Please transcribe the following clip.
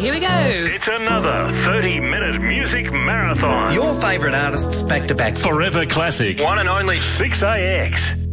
Here we go. It's another 30-minute music marathon. Your favourite artists back to back. Forever classic. One and only 6AX.